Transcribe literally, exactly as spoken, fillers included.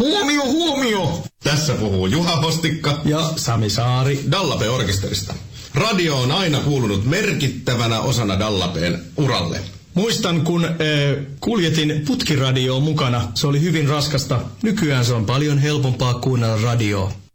Huomio, huomio! Tässä puhuu Juha Hostikka ja Sami Saari Dallape-orkesterista. Radio on aina kuulunut merkittävänä osana Dallapeen uralle. Muistan, kun äh, kuljetin putkiradioon mukana. Se oli hyvin raskasta. Nykyään se on paljon helpompaa kuunnella radioa.